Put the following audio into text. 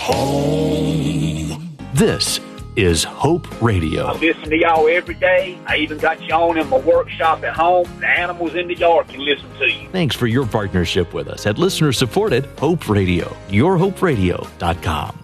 home. This is Hope Radio. I listen to y'all every day. I even got you on in my workshop at home. The animals in the yard can listen to you. Thanks for your partnership with us at listener-supported Hope Radio. YourHopeRadio.com.